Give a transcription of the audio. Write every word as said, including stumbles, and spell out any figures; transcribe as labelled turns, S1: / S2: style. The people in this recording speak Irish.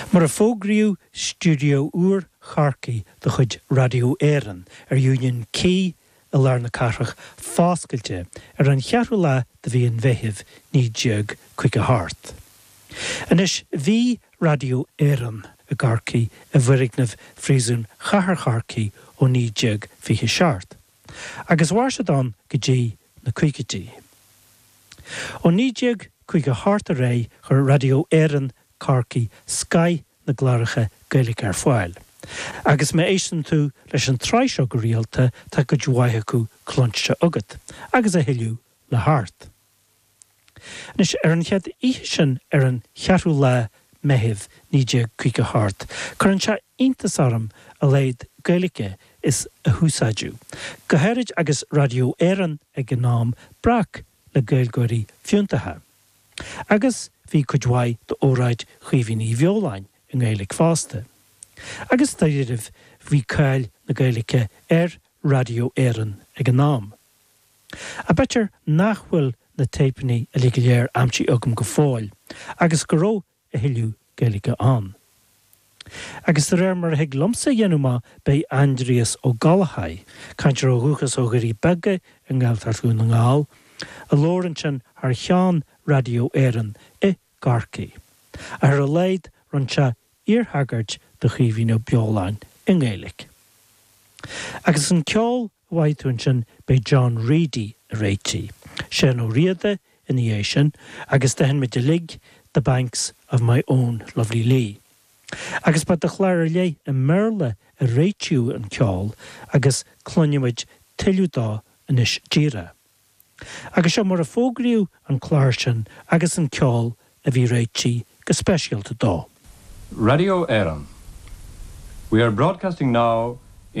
S1: Mar a fógriú studio úr charcaí do chuid radio éireann ar Union Key a lárna carach fáscailte ar an chearú lá de bhí an bheithimh ní deag chuig a hart. Anis bhí radio éireann a garcaí a bhuirignamh frísún chahar charcaí ó ní deag fiche seart. Agus bhair se don go dtí na cuigetí. Ó ní deag chuig a hart a ré chur radio éireann carcaí Sky na gláiricha Gaeilge ar fáil. Agus mé éisteann tú leis an tráiseo go rialta tá go dwaithe acu clontse agat, agus a hiiliú le hart. Nis ar an chead ihe sin ar an chearú le mehibh ní deag chuig a hart, chur an se intas arm a léad Gaeilge is a húsáidú. Gohéirid agus radio éireann ag an nám brach le gailgóirí fiúntathe. Agus bhí cuidhhaid do óráid chuomhíní bheoláin in Gaeilge fásta. Agus taidirh bhí cáil na Gaeilge ar radio éireann ag an nám. A betir nachhfuil na teipenaí a ligiléir amtí agam go fáil, agus go ró a hiiliú Gaeilge an. Agus de réir mar heag lomsa dhéanúma bei Andreas ó Galahai, caintear ó thuchas ó gurí begge an gáiltartún an gáil, a lóran sin ar cheán radio éireann i garcaí. A ar a léid ran se iarthagart do chuomhíní beoláin in Gaeilge. Agus an ceol bhaidún sin bei John Reedy a réití, sé nó riada in é sin, agus de hen me de lig the banks of my own lovely lea. Agus ba de chláir lé a merle a réitiú an ceol, agus clonimid tiiliú dá inis díra. Agus se mar a fógriú an chláir sin agus an ceol a bhí réití go speisialta dá.
S2: Radio Éireann. We are broadcasting now